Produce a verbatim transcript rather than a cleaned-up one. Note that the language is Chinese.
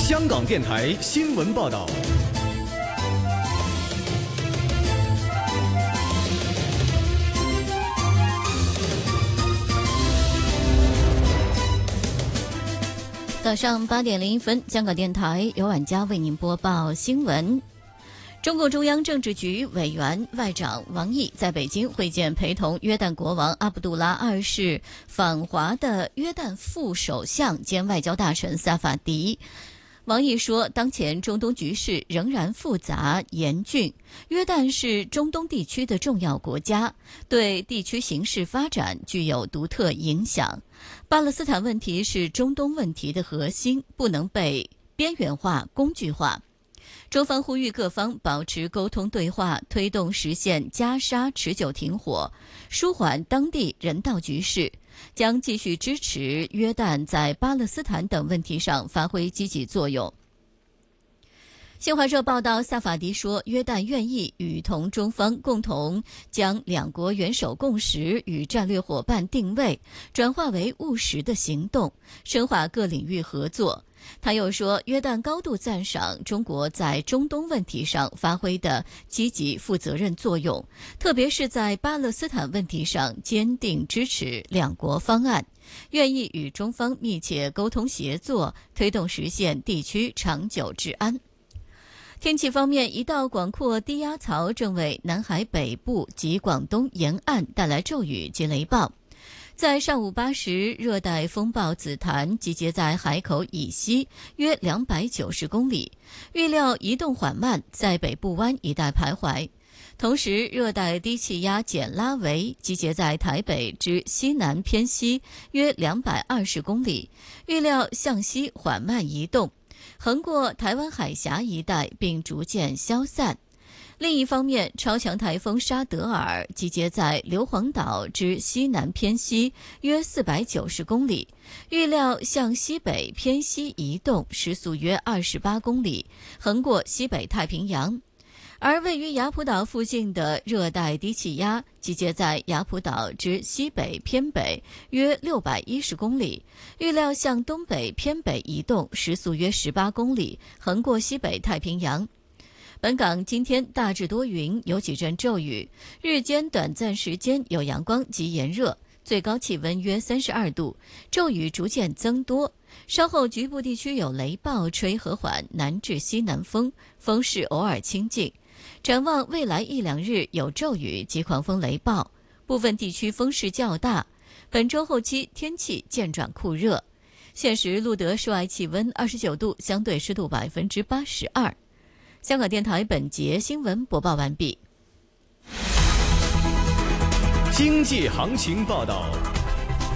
香港电台新闻报道。 早上八点零一分，香港电台由婉佳为您播报新闻。中共中央政治局委员外长王毅在北京会见陪同约旦国王阿卜杜拉二世访华的约旦副首相兼外交大臣萨法迪。王毅说，当前中东局势仍然复杂严峻，约旦是中东地区的重要国家，对地区形势发展具有独特影响。巴勒斯坦问题是中东问题的核心，不能被边缘化、工具化。中方呼吁各方保持沟通对话，推动实现加沙持久停火，舒缓当地人道局势，将继续支持约旦在巴勒斯坦等问题上发挥积极作用。新华社报道，萨法迪说，约旦愿意与同中方共同将两国元首共识与战略伙伴定位转化为务实的行动，深化各领域合作。他又说，约旦高度赞赏中国在中东问题上发挥的积极负责任作用，特别是在巴勒斯坦问题上坚定支持两国方案，愿意与中方密切沟通协作，推动实现地区长久治安。天气方面，一道广阔低压槽正为南海北部及广东沿岸带来骤雨及雷暴。在上午八时，热带风暴紫檀集结在海口以西约两百九十公里，预料移动缓慢，在北部湾一带徘徊。同时，热带低气压简拉维集结在台北之西南偏西约两百二十公里，预料向西缓慢移动，横过台湾海峡一带并逐渐消散。另一方面，超强台风沙德尔集结在硫磺岛之西南偏西约四百九十公里，预料向西北偏西移动，时速约二十八公里，横过西北太平洋。而位于雅浦岛附近的热带低气压集结在雅浦岛之西北偏北约六百一十公里，预料向东北偏北移动，时速约十八公里，横过西北太平洋。本港今天大致多云，有几阵骤雨，日间短暂时间有阳光及炎热，最高气温约三十二度，骤雨逐渐增多，稍后局部地区有雷暴，吹和缓南至西南风，风势偶尔清劲。展望未来一两日有骤雨及狂风雷暴，部分地区风势较大。本周后期天气渐转酷热，现时录得室外气温二十九度，相对湿度百分之八十二。香港电台本节新闻播报完毕。 经济行情报道。